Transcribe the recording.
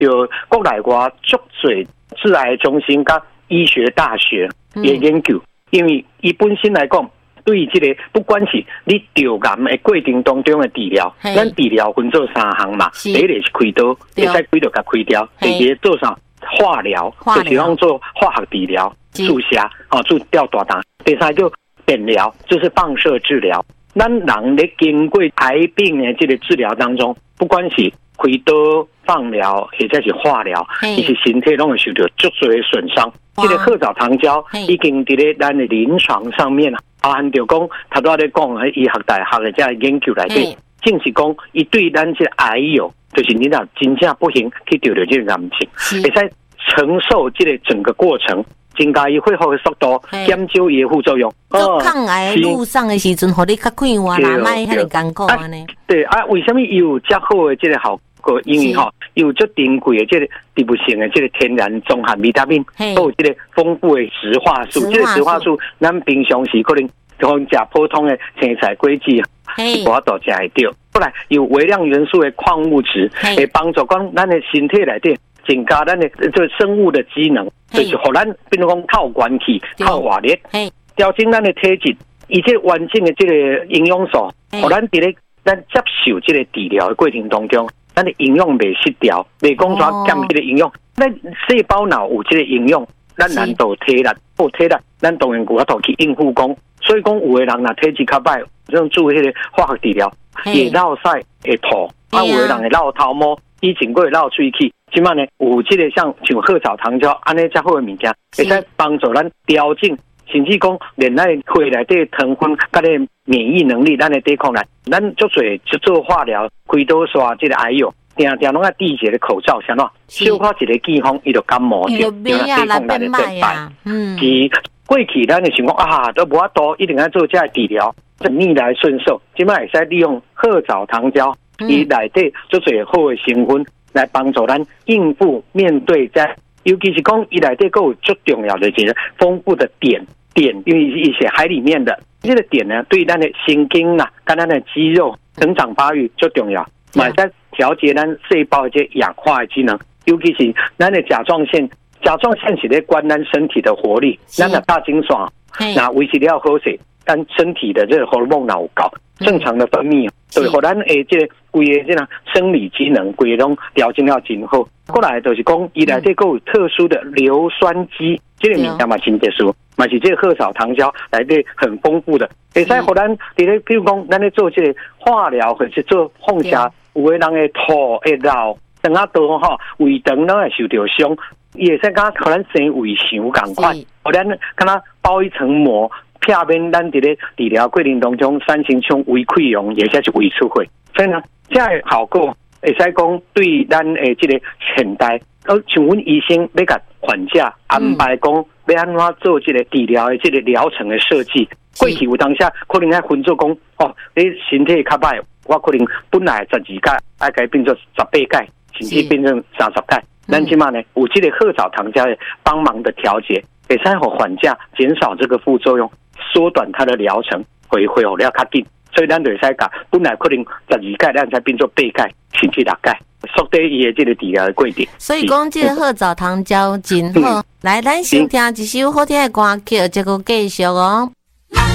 有国内外足多致癌中心跟医学大学也研究，因为伊本身来讲，对这个不管是你着癌的过程当中的治疗，咱治疗分做3项嘛，第一个是开刀，会使开刀甲开掉，第二做啥化疗，就是讲做化学治疗，注射注掉大胆，第三就电疗，就是放射治疗。咱人咧经过癌病的这个治疗当中，不管是开刀、放疗或者是化疗，伊是身体拢会受到足多的损伤。这个褐藻糖胶已经伫咧咱的临床上面包含着讲，头拄仔咧讲喺医学大学的这研究内底，正是讲伊对咱这癌友，就是你若真正不幸去得到这个癌症，会使承受这个整个过程。增加伊恢复的速度，减少伊的副作用。 做抗癌路上的时阵，互你较快活啦，卖遐尼艰苦安尼。 对啊，为什么有较好的这个效果？因为有足珍贵的这个植物性的这个天然综合维他命，都有这个丰富的植化素。这个植化素，咱平常时可能像食普通的青菜、果子，是无法度食会到。后来有微量元素的矿物质，会帮助讲咱的身体内底增加咱的这生物的机能。就是互咱比如讲靠元气、靠活力，调整咱的体质，以及完整的这个营养素，互咱伫咧咱接受这个治疗的过程当中，咱的营养袂失调，袂讲说减这个营养。咱细胞脑有这个营养，咱难度体力，有体力，咱当然有法度去应付讲。所以讲，有的人若体质较歹，这种做迄个化学治疗，会落屎会吐，有的人会落头毛，以前佫会落喙齿。即摆呢，有这个像褐藻糖胶安尼遮好的物件，会使帮助咱调整，甚至讲连咱血内底糖分、甲咧免疫能力，咱的抵抗力，咱足侪去做化疗、开刀刷这个癌药，定拢要戴一个口罩，啥喏，小可一个季风，伊就感冒着， 抵抗力就变歹。 是过去咱的想讲都无法度，一定要做这个治疗，逆来顺受。即摆会使利用褐藻糖胶，伊内底足侪好的成分。来帮助咱应付面对在，尤其是讲伊内底有最重要的就是丰富的碘，因为一些海里面的这个碘呢，对咱的神经跟咱的肌肉成长发育最重要，嘛在调节咱细胞这氧化的机能，尤其是咱的甲状腺是咧管咱身体的活力，咱的大精爽，那维持了好势，咱身体的这个荷尔蒙有够正常的分泌，对，互咱的这个规个这样生理机能规个拢调整了真好。过来就是讲，伊内底有特殊的硫酸基，这个物件嘛真特殊，嘛是这个褐藻糖胶内底很丰富的，会使互咱伫咧，比如讲咱咧做这个化疗或是做放射，有的人会吐会流，肠仔道胃肠拢会受到伤，伊会使甲互咱生胃肠共款，互咱敢若包一层膜。避免咱伫咧治疗过程当中产生像胃溃疡，或者是胃出血，所以呢，这个效果会使讲对咱的这个现代，像阮医生要甲患者安排讲要安怎做这个治疗的这个疗程的设计。过去有当下可能要分做讲，你身体较歹，我可能本来12届，要改变做18届，甚至变成30届。咱即马呢有这个褐藻糖胶的帮忙的调节，会使互患者减少这个副作用。缩短它的疗程，恢复了较紧，所以咱就会使讲，本来可能12届，咱才变做8届，甚至6届，缩短伊的这个治疗的过程。 所以讲，这个褐藻糖胶真好。来，咱先听一首好听的歌曲，结果继续哦。